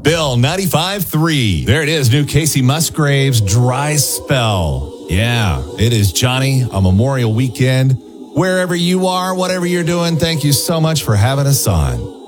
Bill 95.3. There it is, new Casey Musgraves, Dry Spell. Yeah, it is Johnny, a Memorial Weekend. Wherever you are, whatever you're doing, thank you so much for having us on.